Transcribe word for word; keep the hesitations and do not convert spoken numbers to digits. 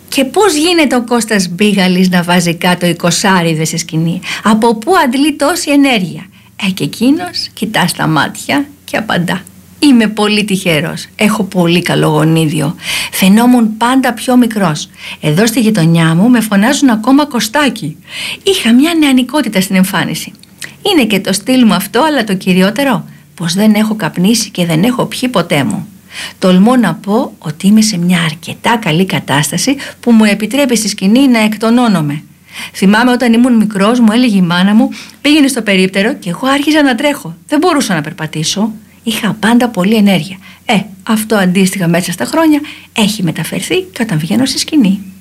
Και πώς γίνεται ο Κώστας Μπίγαλης να βάζει κάτω εικοσάριδες σε σκηνή? Από πού αντλεί τόση ενέργεια? Ε, και εκείνος κοιτά στα μάτια και απαντά: είμαι πολύ τυχερός. Έχω πολύ καλό γονίδιο. Φαινόμουν πάντα πιο μικρός. Εδώ στη γειτονιά μου με φωνάζουν ακόμα Κωστάκι. Είχα μια νεανικότητα στην εμφάνιση. Είναι και το στυλ μου αυτό, αλλά το κυριότερο, πως δεν έχω καπνίσει και δεν έχω πιει ποτέ μου. Τολμώ να πω ότι είμαι σε μια αρκετά καλή κατάσταση που μου επιτρέπει στη σκηνή να εκτονώνομαι. Θυμάμαι όταν ήμουν μικρός, μου έλεγε η μάνα μου: πήγαινε στο περίπτερο, και εγώ άρχιζα να τρέχω. Δεν μπορούσα να περπατήσω. Είχα πάντα πολλή ενέργεια. Ε, αυτό αντίστοιχα μέσα στα χρόνια έχει μεταφερθεί και όταν βγαίνω στη σκηνή.